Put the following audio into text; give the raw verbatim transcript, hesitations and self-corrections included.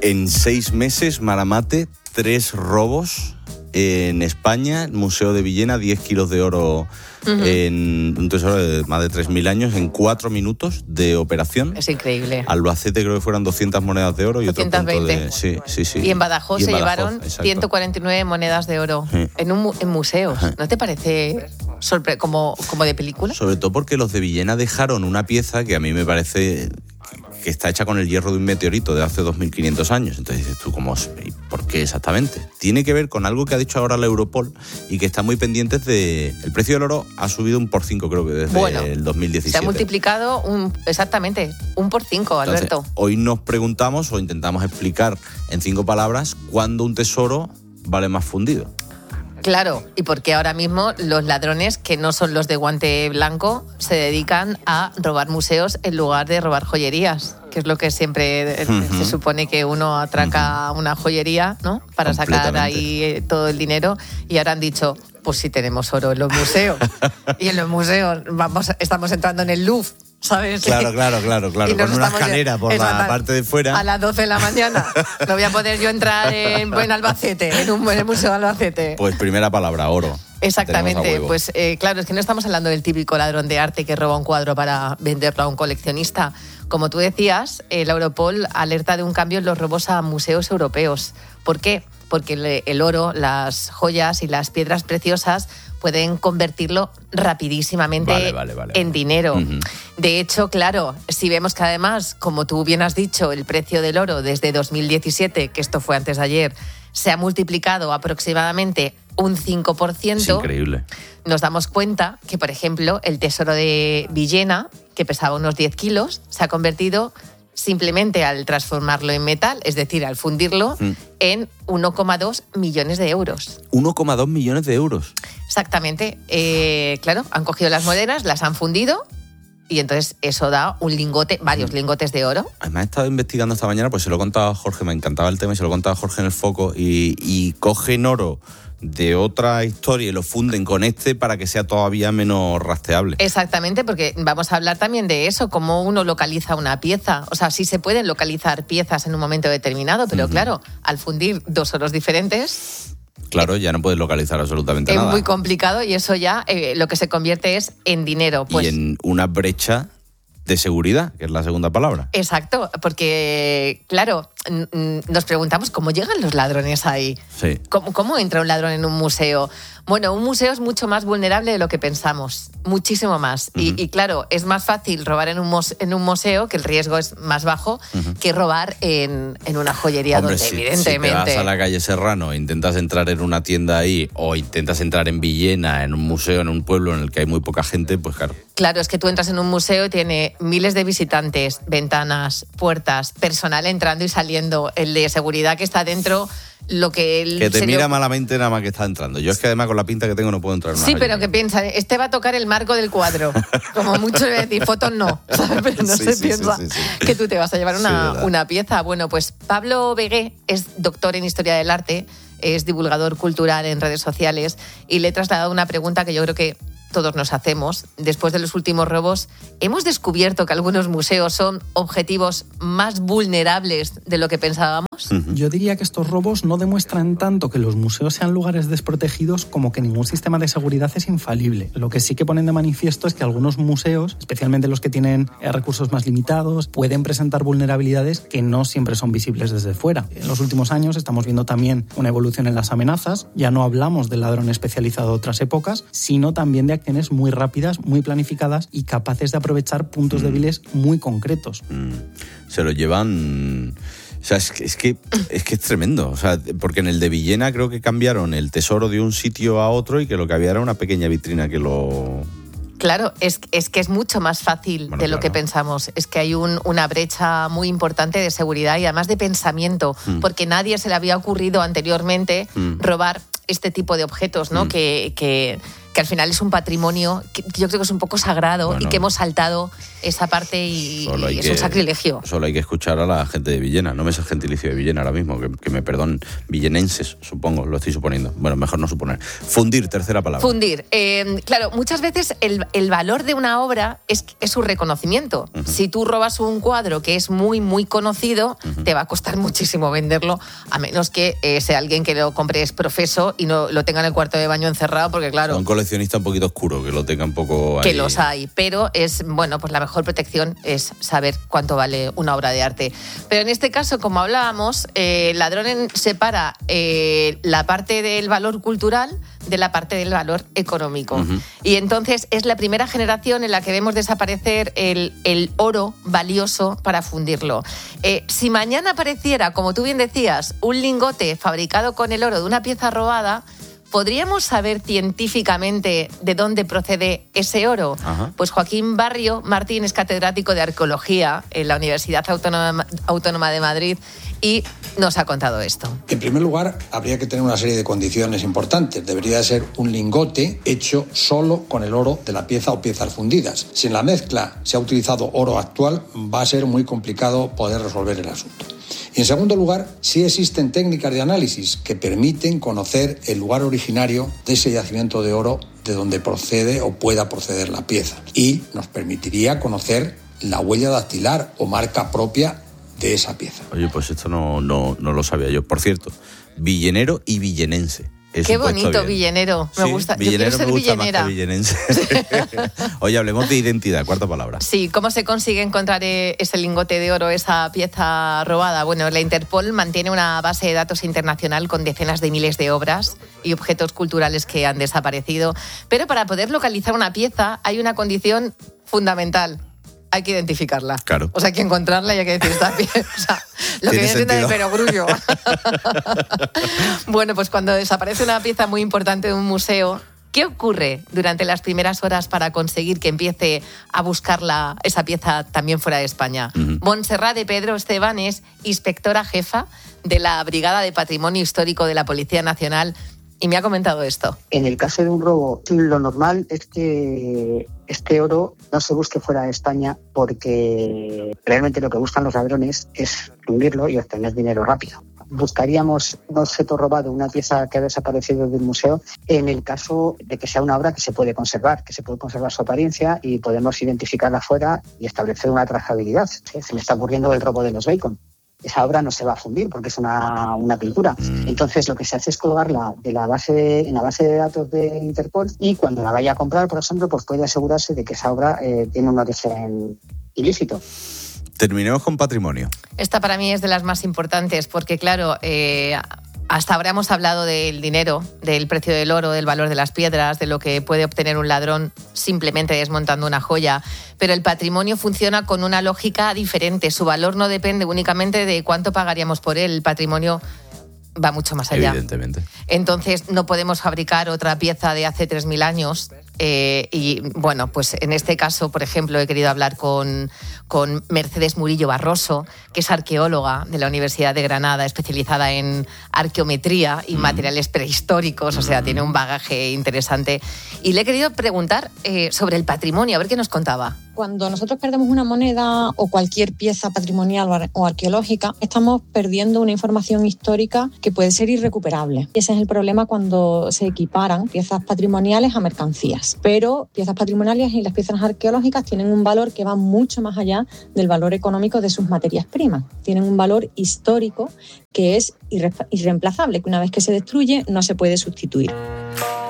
En seis meses, Maramate, tres robos en España, el Museo de Villena, diez kilos de oro uh-huh. en un tesoro de más de tres mil años, en cuatro minutos de operación. Es increíble. Albacete creo que fueron doscientas monedas de oro y doscientos veinte. Otro punto de... Sí, sí, sí. Y en Badajoz y en se Badajoz, llevaron exacto. ciento cuarenta y nueve monedas de oro sí. en, un, en museos. Sí. ¿No te parece sorpre- como, como de película? Sobre todo porque los de Villena dejaron una pieza que a mí me parece... que está hecha con el hierro de un meteorito de hace dos mil quinientos años. Entonces dices tú, ¿cómo? ¿Y por qué exactamente? Tiene que ver con algo que ha dicho ahora la Europol y que está muy pendientes de... El precio del oro ha subido un por cinco, creo que desde bueno, el dos mil diecisiete. Se ha multiplicado un, exactamente un por cinco, Alberto. Entonces, hoy nos preguntamos o intentamos explicar en cinco palabras cuándo un tesoro vale más fundido. Claro, y porque ahora mismo los ladrones, que no son los de guante blanco, se dedican a robar museos en lugar de robar joyerías, que es lo que siempre uh-huh. se supone que uno atraca uh-huh. una joyería, ¿no? Para sacar ahí todo el dinero, y ahora han dicho, pues sí tenemos oro en los museos. Y en los museos vamos, estamos entrando en el Louvre, ¿sabes? Claro, claro, claro, claro. Con una escalera por la parte de fuera. A las doce de la mañana. No voy a poder yo entrar en, en Albacete, en, un, en el Museo de Albacete. Pues primera palabra, oro. Exactamente. Pues eh, claro, es que no estamos hablando del típico ladrón de arte que roba un cuadro para venderlo a un coleccionista. Como tú decías, el Europol alerta de un cambio en los robos a museos europeos. ¿Por qué? Porque el, el oro, las joyas y las piedras preciosas pueden convertirlo rapidísimamente vale, vale, vale, en vale. dinero. Uh-huh. De hecho, claro, si vemos que además, como tú bien has dicho, el precio del oro desde dos mil diecisiete, que esto fue antes de ayer, se ha multiplicado aproximadamente un cinco por ciento. Es increíble. Nos damos cuenta que, por ejemplo, el tesoro de Villena, que pesaba unos diez kilos, se ha convertido simplemente al transformarlo en metal, es decir, al fundirlo, mm. en uno coma dos millones de euros. uno coma dos millones de euros. Exactamente. Eh, claro, han cogido las monedas, las han fundido y entonces eso da un lingote, varios lingotes de oro. Además he estado investigando esta mañana, pues se lo he contado a Jorge, me encantaba el tema y se lo he contado a Jorge en el Foco, y, y cogen oro de otra historia y lo funden con este para que sea todavía menos rastreable. Exactamente, porque vamos a hablar también de eso, cómo uno localiza una pieza. O sea, sí se pueden localizar piezas en un momento determinado, pero uh-huh. claro, al fundir dos oros diferentes... Claro, ya no puedes localizar absolutamente es nada. Es muy complicado y eso ya eh, lo que se convierte es en dinero. Pues, y en una brecha de seguridad, que es la segunda palabra. Exacto, porque, claro, nos preguntamos cómo llegan los ladrones ahí. Sí. ¿Cómo, cómo entra un ladrón en un museo? Bueno, un museo es mucho más vulnerable de lo que pensamos, muchísimo más. Uh-huh. Y, y claro, es más fácil robar en un, mos- en un museo, que el riesgo es más bajo, uh-huh. que robar en, en una joyería. Hombre, donde si, evidentemente... si te vas a la calle Serrano e intentas entrar en una tienda ahí, o intentas entrar en Villena, en un museo, en un pueblo en el que hay muy poca gente, pues claro. Claro, es que tú entras en un museo y tiene miles de visitantes, ventanas, puertas, personal entrando y saliendo, el de seguridad que está dentro... Lo que, el que te serio... mira malamente nada más que está entrando. Yo es que además con la pinta que tengo no puedo entrar en una Sí, pero galería. que piensa, este va a tocar el marco del cuadro. Como mucho le voy a decir, fotos no, ¿sabes? Pero no sí, se sí, piensa sí, sí, sí. que tú te vas a llevar una, sí, una pieza. Bueno, pues Pablo Begué es doctor en Historia del Arte, es divulgador cultural en redes sociales y le he trasladado una pregunta que yo creo que todos nos hacemos. Después de los últimos robos, ¿hemos descubierto que algunos museos son objetivos más vulnerables de lo que pensábamos? Yo diría que estos robos no demuestran tanto que los museos sean lugares desprotegidos como que ningún sistema de seguridad es infalible. Lo que sí que ponen de manifiesto es que algunos museos, especialmente los que tienen recursos más limitados, pueden presentar vulnerabilidades que no siempre son visibles desde fuera. En los últimos años estamos viendo también una evolución en las amenazas. Ya no hablamos del ladrón especializado de otras épocas, sino también de acciones muy rápidas, muy planificadas y capaces de aprovechar puntos mm. débiles muy concretos. Mm. Se lo llevan... O sea, es que, es que es que es tremendo. O sea, porque en el de Villena creo que cambiaron el tesoro de un sitio a otro y que lo que había era una pequeña vitrina que lo... Claro, es, es que es mucho más fácil bueno, de lo claro. que pensamos. Es que hay un, una brecha muy importante de seguridad y además de pensamiento, mm. porque nadie se le había ocurrido anteriormente mm. robar este tipo de objetos, ¿no? Mm. Que, que, que al final es un patrimonio que yo creo que es un poco sagrado, bueno, y que hemos saltado esa parte y, y es que, un sacrilegio. Solo hay que escuchar a la gente de Villena, no me sé el gentilicio de Villena ahora mismo, que, que me perdonen, villenenses, supongo, lo estoy suponiendo. Bueno, mejor no suponer. Fundir, tercera palabra. Fundir. Eh, claro, muchas veces el, el valor de una obra es, es su reconocimiento. Uh-huh. Si tú robas un cuadro que es muy, muy conocido, uh-huh, te va a costar muchísimo venderlo, a menos que eh, sea alguien que lo compre es profeso y no lo tenga en el cuarto de baño encerrado, porque claro... Un coleccionista un poquito oscuro, que lo tenga un poco ahí. Que los hay, pero es, bueno, pues la mejor protección es saber cuánto vale una obra de arte. Pero en este caso, como hablábamos, eh, Ladrón separa eh, la parte del valor cultural de la parte del valor económico. Uh-huh. Y entonces es la primera generación en la que vemos desaparecer el, el oro valioso para fundirlo. Eh, si mañana apareciera, como tú bien decías, un lingote fabricado con el oro de una pieza robada, ¿podríamos saber científicamente de dónde procede ese oro? Ajá. Pues Joaquín Barrio Martín es catedrático de Arqueología en la Universidad Autónoma, Autónoma de Madrid y nos ha contado esto. En primer lugar, habría que tener una serie de condiciones importantes. Debería ser un lingote hecho solo con el oro de la pieza o piezas fundidas. Si en la mezcla se ha utilizado oro actual, va a ser muy complicado poder resolver el asunto. Y en segundo lugar, sí existen técnicas de análisis que permiten conocer el lugar originario de ese yacimiento de oro de donde procede o pueda proceder la pieza. Y nos permitiría conocer la huella dactilar o marca propia de esa pieza. Oye, pues esto no, no, no lo sabía yo. Por cierto, villenero y villenense. Qué bonito, villenero. Me sí, gusta. Villenero Yo quiero ser me gusta villenera. Más que villenense. Oye, hablemos de identidad, cuarta palabra. Sí, ¿cómo se consigue encontrar ese lingote de oro, esa pieza robada? Bueno, la Interpol mantiene una base de datos internacional con decenas de miles de obras y objetos culturales que han desaparecido. Pero para poder localizar una pieza hay una condición fundamental. Hay que identificarla. Claro. O sea, hay que encontrarla y hay que decir, está bien. O sea, lo que viene siendo de perogrullo. Bueno, pues cuando desaparece una pieza muy importante de un museo, ¿qué ocurre durante las primeras horas para conseguir que empiece a buscarla esa pieza también fuera de España? Uh-huh. Montserrat de Pedro Esteban es inspectora jefa de la Brigada de Patrimonio Histórico de la Policía Nacional y me ha comentado esto. En el caso de un robo, lo normal es que este oro no se busque fuera de España porque realmente lo que buscan los ladrones es fundirlo y obtener dinero rápido. Buscaríamos un objeto robado, una pieza que ha desaparecido del museo, en el caso de que sea una obra que se puede conservar, que se puede conservar su apariencia y podemos identificarla fuera y establecer una trazabilidad. ¿Sí? Se me está ocurriendo el robo de los Bacon. Esa obra no se va a fundir porque es una, una pintura. Entonces lo que se hace es colgarla de la base de, en la base de datos de Interpol y cuando la vaya a comprar, por ejemplo, pues puede asegurarse de que esa obra eh, tiene un origen ilícito. Terminemos con patrimonio. Esta para mí es de las más importantes porque, claro, eh, hasta ahora hemos hablado del dinero, del precio del oro, del valor de las piedras, de lo que puede obtener un ladrón simplemente desmontando una joya. Pero el patrimonio funciona con una lógica diferente. Su valor no depende únicamente de cuánto pagaríamos por él. El patrimonio va mucho más allá. Evidentemente. Entonces no podemos fabricar otra pieza de hace tres mil años. Eh, y bueno, pues en este caso, por ejemplo, he querido hablar con, con Mercedes Murillo Barroso, que es arqueóloga de la Universidad de Granada, especializada en arqueometría y mm. materiales prehistóricos, o sea, mm. tiene un bagaje interesante. Y le he querido preguntar eh, sobre el patrimonio, a ver qué nos contaba. Cuando nosotros perdemos una moneda o cualquier pieza patrimonial o, ar- o arqueológica, estamos perdiendo una información histórica que puede ser irrecuperable. Y ese es el problema cuando se equiparan piezas patrimoniales a mercancías. Pero piezas patrimoniales y las piezas arqueológicas tienen un valor que va mucho más allá del valor económico de sus materias primas. Tienen un valor histórico que es irre- irreemplazable, que una vez que se destruye no se puede sustituir.